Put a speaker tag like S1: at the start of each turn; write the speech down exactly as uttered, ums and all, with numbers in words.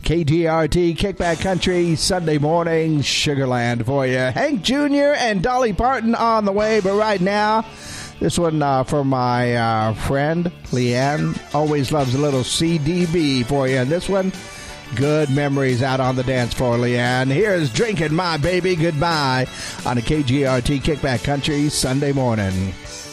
S1: K G R T Kickback Country Sunday morning Sugarland for you. Hank Junior and Dolly Parton on the way, but right now, this one uh, from my uh, friend Leanne. Always loves a little C D B for you. And this one, good memories out on the dance floor, Leanne. Here's Drinking My Baby Goodbye on a K G R T Kickback Country Sunday morning.